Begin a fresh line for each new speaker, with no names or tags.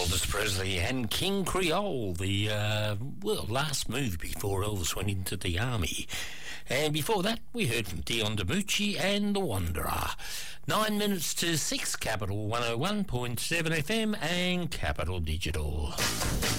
Elvis Presley and King Creole, the last move before Elvis went into the army. And before that, we heard from Dion DiMucci and The Wanderer. 9 minutes to 6, Capital 101.7 FM and Capital Digital.